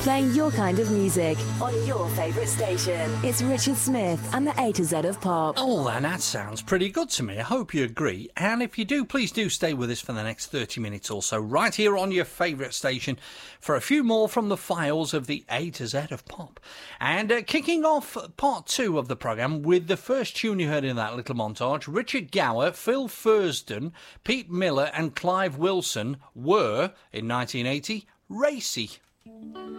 Playing your kind of music on your favourite station. It's Richard Smith and the A to Z of Pop. Oh, and that sounds pretty good to me. I hope you agree. And if you do, please do stay with us for the next 30 minutes or so, right here on your favourite station, for a few more from the files of the A to Z of Pop. And kicking off part 2 of the programme with the first tune you heard in that little montage, Richard Gower, Phil Fursden, Pete Miller and Clive Wilson were, in 1980, Racy.